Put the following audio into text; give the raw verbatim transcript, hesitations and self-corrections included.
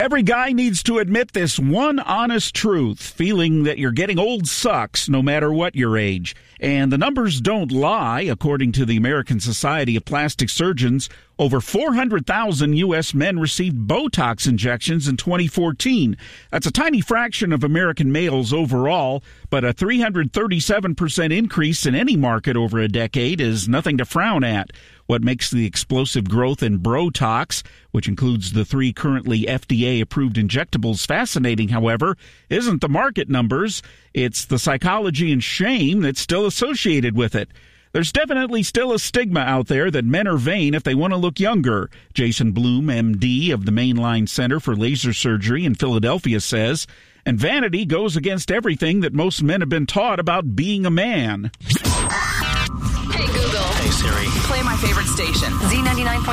Every guy needs to admit this one honest truth. Feeling that you're getting old sucks no matter what your age. And the numbers don't lie. According to the American Society of Plastic Surgeons, over four hundred thousand U S men received Botox injections in twenty fourteen. That's a tiny fraction of American males overall, but a three hundred thirty-seven percent increase in any market over a decade is nothing to frown at. What makes the explosive growth in Botox, which includes the three currently F D A-approved injectables, fascinating, however, isn't the market numbers. It's the psychology and shame that's still associated with it. There's definitely still a stigma out there that men are vain if they want to look younger. Jason Bloom, M D of the Mainline Center for Laser Surgery in Philadelphia, says, and vanity goes against everything that most men have been taught about being a man. Hey, Google. Hey, Siri. Play my favorite station. Z ninety-nine point